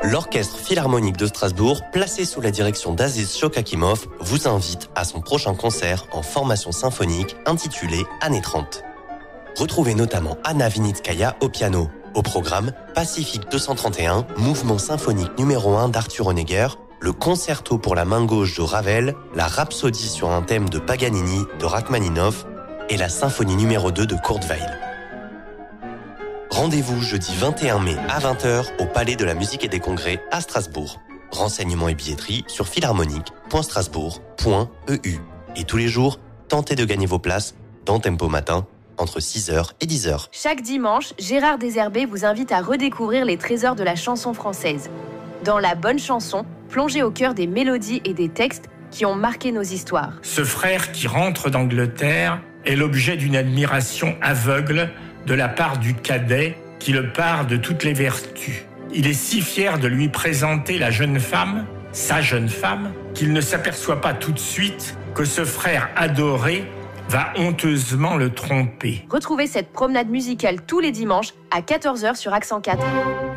L'Orchestre Philharmonique de Strasbourg, placé sous la direction d'Aziz Shokakimov, vous invite à son prochain concert en formation symphonique intitulé Années 30. Retrouvez notamment Anna Vinitskaya au piano. Au programme, Pacifique 231, mouvement symphonique numéro 1 d'Arthur Honegger, le concerto pour la main gauche de Ravel, la rhapsodie sur un thème de Paganini de Rachmaninoff et la symphonie numéro 2 de Kurt Weill. Rendez-vous jeudi 21 mai à 20h au Palais de la Musique et des Congrès à Strasbourg. Renseignements et billetterie sur philharmonique.strasbourg.eu. Et tous les jours, tentez de gagner vos places dans Tempo Matin entre 6h et 10h. Chaque dimanche, Gérard Deserbé vous invite à redécouvrir les trésors de la chanson française. Dans La Bonne Chanson, plongez au cœur des mélodies et des textes qui ont marqué nos histoires. Ce frère qui rentre d'Angleterre est l'objet d'une admiration aveugle de la part du cadet qui le pare de toutes les vertus. Il est si fier de lui présenter la jeune femme, sa jeune femme, qu'il ne s'aperçoit pas tout de suite que ce frère adoré va honteusement le tromper. Retrouvez cette promenade musicale tous les dimanches à 14h sur Accent 4.